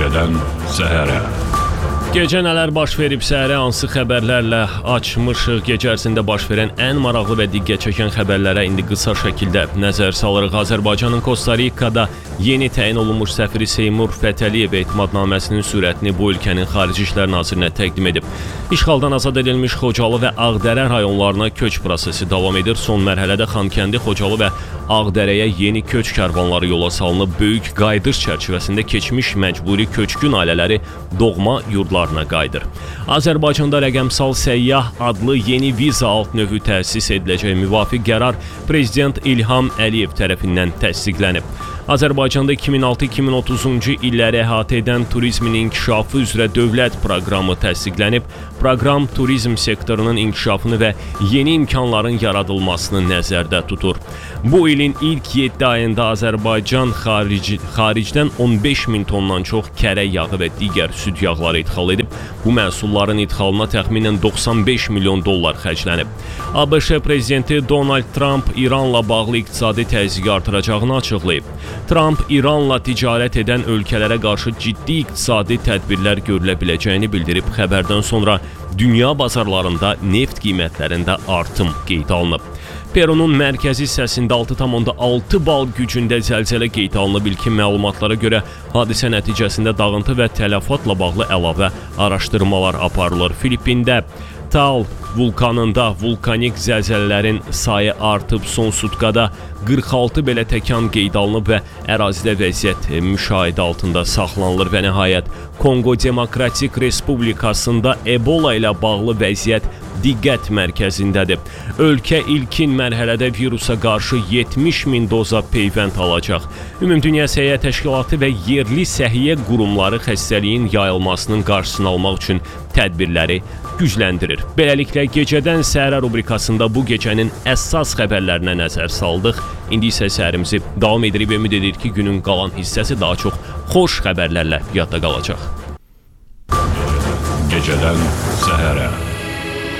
Gecədən səhərə. Gecə nələr baş verib səhərə hansı xəbərlərlə açmışıq? Gecə ərzində baş verən ən maraqlı və diqqət çəkən xəbərlərə indi qısa şəkildə nəzər salırıq. Azərbaycanın Kosta-Rikada yeni təyin olunmuş səfiri Seymur Fətəliyev etimadnaməsinin sürətini bu ölkənin Xarici İşlər Nazirinə təqdim edib. İşğaldan azad edilmiş Xocalı və Ağdərə rayonlarına köç prosesi davam edir. Son mərhələdə Xankəndi, Xocalı və Ağdərəyə yeni köç karvanları yola salınıb. Böyük qayıdış çərçivəsində keçmiş məcburi köçkün ailələri doğma yurdlarına qayıdır. Azərbaycanda rəqəmsal səyyah adlı yeni viza alt növü təsis ediləcək. Müvafiq qərar Prezident İlham Əliyev tərəfindən təsdiqlənib. Azərbaycanda 2006-2030-cu illəri əhatə edən turizmin inkişafı üzrə dövlət proqramı təsdiqlənib. Proqram turizm sektorunun inkişafını və yeni imkanların yaradılmasını nəzərdə tutur. Bu ilin ilk 7 ayında Azərbaycan xaricdən 15 min tondan çox kərə yağı və digər süd yağları idxal edib. Bu məhsulların idxalına təxminən 95 milyon dollar xərclənib. ABŞ prezidenti Donald Trump İranla bağlı iqtisadi təzyiqi artıracağını açıqlayıb. Trump İranla ticarət edən ölkələrə qarşı ciddi iqtisadi tədbirlər görülə biləcəyini bildirib. Xəbərdən sonra dünya bazarlarında neft qiymətlərində artım qeydə alınıb. Perunun mərkəzi hissəsində 6,6 bal gücündə zəlzələ qeydə alınıb. İlkin məlumatlara görə hadisə nəticəsində dağıntı və tələfatla bağlı əlavə araşdırmalar aparılır. Filippində Taal vulkanında vulkanik zəlzələlərin sayı artıb. Son sutkada 46 belə təkan qeydə alınıb və ərazidə vəziyyət müşahidə altında saxlanılır və nəhayət Kongo Demokratik Respublikasında Ebola ilə bağlı vəziyyət diqqət mərkəzindədir. Ölkə ilkin mərhələdə virusa qarşı 70 min doza peyvənd alacaq. Ümumdünya Səhiyyə Təşkilatı və yerli səhiyyə qurumları xəstəliyin yayılmasının qarşısını almaq üçün tədbirləri gücləndirir. Beləliklə, gecədən səhərə rubrikasında bu gecənin əsas xəbərlərinə nəzər saldıq. İndi isə səhərimizi davam edirik və ümid edirik ki, günün qalan hissəsi daha çox xoş xəbərlərlə yadda qalacaq. Gecədən səhərə.